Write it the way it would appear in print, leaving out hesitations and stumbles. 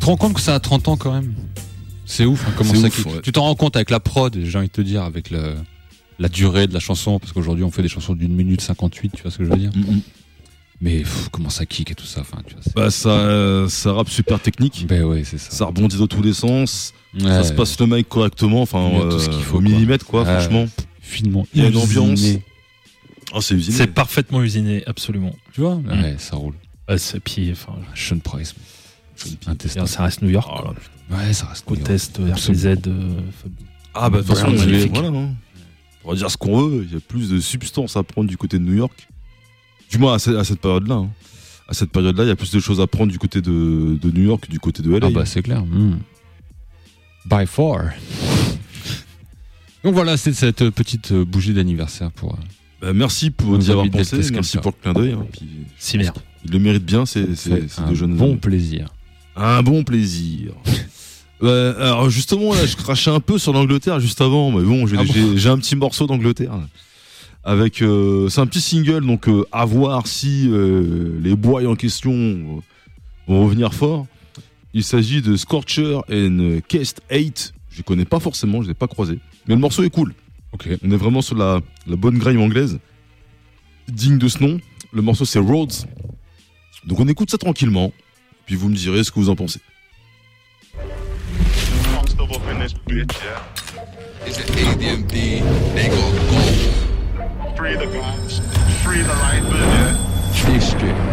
te rends compte que ça a 30 ans quand même? C'est ouf, hein, comment C'est ça. ouf, ouais. Tu t'en rends compte avec la prod, j'ai envie de te dire, avec la durée de la chanson, parce qu'aujourd'hui on fait des chansons d'1 minute 58, tu vois ce que je veux dire? Mais comment ça kick et tout ça, enfin, tu vois. Bah, ça rappe super technique. Ben ouais, c'est ça. Ça rebondit dans tous les sens. Ouais. Ça se passe le mic correctement, enfin, Il y a tout ce qu'il faut, au quoi. millimètre, quoi, Ouais. franchement. Finement. Il y a une usiné. ambiance. Ah, c'est usiné. C'est parfaitement usiné, absolument. Tu vois? Ouais, ça roule. Ouais, c'est puis, enfin, Sean Price. Intestable. ça reste New York. Ah, quoi. là, Ouais, ça reste. Côte Est, RPZ. Ah, bah, de toute façon, Vraiment magnifique. voilà, hein. On va dire ce qu'on veut, il y a plus de substance à prendre du côté de New York. Du moins, à cette période-là. Hein. À cette période-là, il y a plus de choses à prendre du côté de New York que du côté de LA. Ah bah c'est clair. By far. Donc voilà, c'est cette petite bougie d'anniversaire pour. Bah, merci pour Nos d'y avoir amis pensé, d'El merci Pescador. pour le clin d'œil. Hein, puis, Si bien. il le mérite bien, c'est un de jeunes bon hommes. plaisir. Un bon plaisir. Alors justement, là, je crachais un peu sur l'Angleterre juste avant, mais bon, j'ai un petit morceau d'Angleterre. Avec, c'est un petit single, donc à voir si les boys en question vont revenir fort. Il s'agit de Scorcher and Cast 8. Je les connais pas forcément, je les ai pas croisés. Mais le morceau est cool. Ok. On est vraiment sur la bonne grime anglaise, digne de ce nom. Le morceau c'est Roads. Donc on écoute ça tranquillement, puis vous me direz ce que vous en pensez. It's an ADMD, they gon' go. Free the guns, free the life, yeah. District.